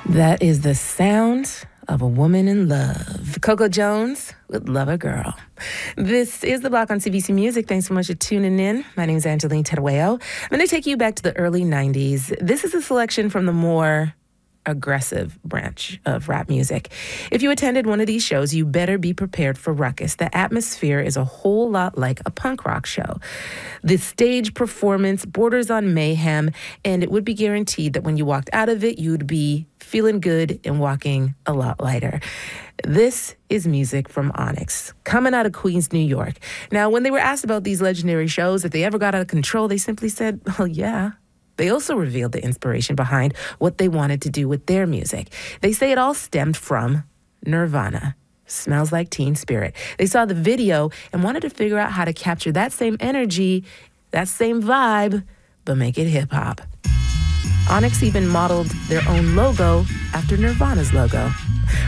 That is the sound of a woman in love. Coco Jones with Lover Girl. This is The Block on CBC Music. Thanks so much for tuning in. My name is Angeline Terueo. I'm going to take you back to the early 90s. This is a selection from the more aggressive branch of rap music. If you attended one of these shows, you better be prepared for ruckus. The atmosphere is a whole lot like a punk rock show. The stage performance borders on mayhem, and it would be guaranteed that when you walked out of it, you'd be feeling good and walking a lot lighter. This is music from Onyx, coming out of Queens, New York. Now, when they were asked about these legendary shows, if they ever got out of control, they simply said, well, yeah. They also revealed the inspiration behind what they wanted to do with their music. They say it all stemmed from Nirvana. Smells Like Teen Spirit. They saw the video and wanted to figure out how to capture that same energy, that same vibe, but make it hip-hop. Onyx even modeled their own logo after Nirvana's logo.